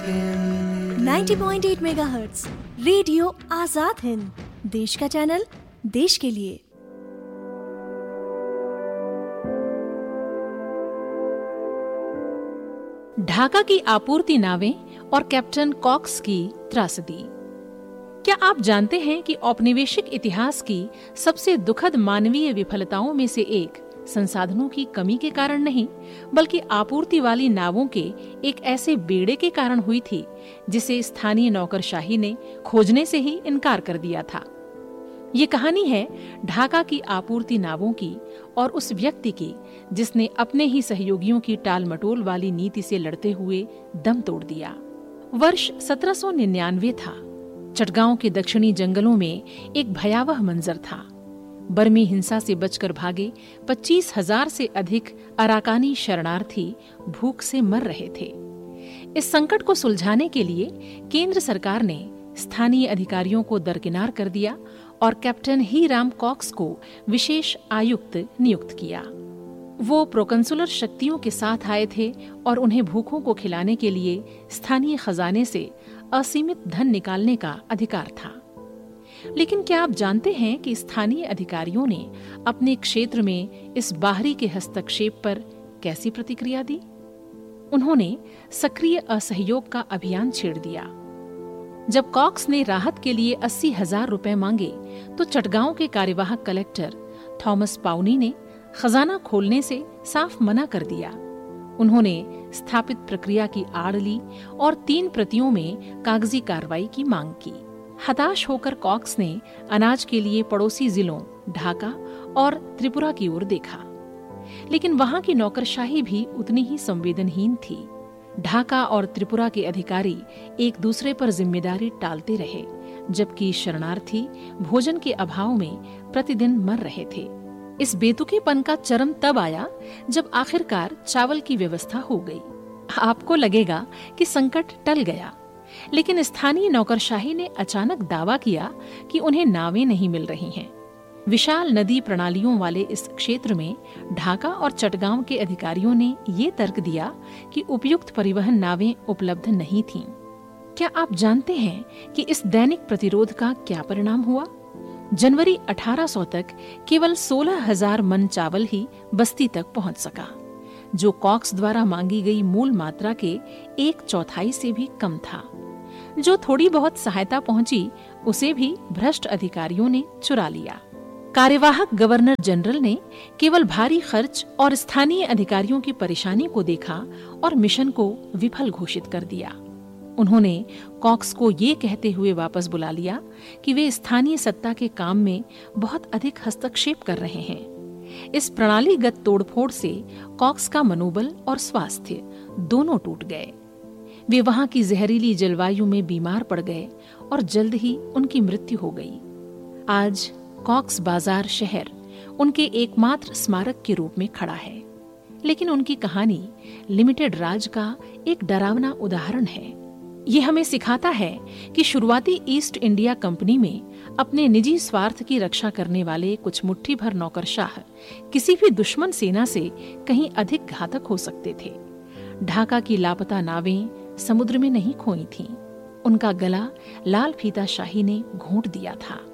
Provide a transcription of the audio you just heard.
Hind. 90.8 megahertz radio Azad Hind, देश का channel, देश के लिए। ढाका की आपूर्ति नावें और कैप्टन कॉक्स की त्रासदी। क्या आप जानते हैं कि औपनिवेशिक इतिहास की सबसे दुखद मानवीय विफलताओं में से एक संसाधनों की कमी के कारण नहीं, बल्कि आपूर्ति वाली नावों के एक ऐसे बेड़े के कारण हुई थी जिसे स्थानीय नौकरशाही ने खोजने से ही इनकार कर दिया था। ये कहानी है ढाका की आपूर्ति नावों की और उस व्यक्ति की जिसने अपने ही सहयोगियों की टालमटोल वाली नीति से लड़ते हुए दम तोड़ दिया। वर्ष 1799 था। चटगांव के दक्षिणी जंगलों में एक भयावह मंजर था। बर्मी हिंसा से बचकर भागे 25,000 से अधिक अराकानी शरणार्थी भूख से मर रहे थे। इस संकट को सुलझाने के लिए केंद्र सरकार ने स्थानीय अधिकारियों को दरकिनार कर दिया और कैप्टन हीराम कॉक्स को विशेष आयुक्त नियुक्त किया। वो प्रोकंसुलर शक्तियों के साथ आए थे और उन्हें भूखों को खिलाने के लिए स्थानीय खजाने से असीमित धन निकालने का अधिकार था। लेकिन क्या आप जानते हैं कि स्थानीय अधिकारियों ने अपने क्षेत्र में इस बाहरी के हस्तक्षेप पर कैसी प्रतिक्रिया दी? उन्होंने सक्रिय असहयोग का अभियान छेड़ दिया। जब कॉक्स ने राहत के लिए 80,000 रुपए मांगे तो चटगांव के कार्यवाहक कलेक्टर थॉमस पाउनी ने खजाना खोलने से साफ मना कर दिया। उन्होंने स्थापित प्रक्रिया की आड़ ली और 3 प्रतियों में कागजी कार्रवाई की मांग की। हताश होकर कॉक्स ने अनाज के लिए पड़ोसी जिलों ढाका और त्रिपुरा की ओर देखा, लेकिन वहां की नौकरशाही भी उतनी ही संवेदनहीन थी। ढाका और त्रिपुरा के अधिकारी एक दूसरे पर जिम्मेदारी टालते रहे, जबकि शरणार्थी भोजन के अभाव में प्रतिदिन मर रहे थे। इस बेतुकेपन का चरम तब आया जब आखिरकार चावल की व्यवस्था हो गई। आपको लगेगा कि संकट टल गया, लेकिन स्थानीय नौकरशाही ने अचानक दावा किया कि उन्हें नावें नहीं मिल रही हैं। विशाल नदी प्रणालियों वाले इस क्षेत्र में ढाका और चटगांव के अधिकारियों ने ये तर्क दिया कि उपयुक्त परिवहन नावें उपलब्ध नहीं थीं। क्या आप जानते हैं कि इस दैनिक प्रतिरोध का क्या परिणाम हुआ? जनवरी 1800 तक केवल 16,000 मन चावल ही बस्ती तक पहुंच सका, जो कॉक्स द्वारा मांगी गई मूल मात्रा के 1/4 से भी कम था। जो थोड़ी बहुत सहायता पहुंची उसे भी भ्रष्ट अधिकारियों ने चुरा लिया। कार्यवाहक गवर्नर जनरल ने केवल भारी खर्च और स्थानीय अधिकारियों की परेशानी को देखा और मिशन को विफल घोषित कर दिया। उन्होंने कॉक्स को ये कहते हुए वापस बुला लिया कि वे स्थानीय सत्ता के काम में बहुत अधिक हस्तक्षेप कर रहे हैं। इस प्रणालीगत तोड़फोड़ से कॉक्स का मनोबल और स्वास्थ्य दोनों टूट गए। वे वहां की जहरीली जलवायु में बीमार पड़ गए और जल्द ही उनकी मृत्यु हो गई। आज कॉक्स बाजार शहर उनके एकमात्र स्मारक के रूप में खड़ा है, लेकिन उनकी कहानी लिमिटेड राज का एक डरावना उदाहरण है। ये हमें सिखाता है कि शुरुआती ईस्ट इंडिया कंपनी में अपने निजी स्वार्थ की रक्षा करने वाले कुछ मुट्ठी भर नौकरशाह किसी भी दुश्मन सेना से कहीं अधिक घातक हो सकते थे। ढाका की लापता नावें समुद्र में नहीं खोई थीं, उनका गला लाल फीता शाही ने घोंट दिया था।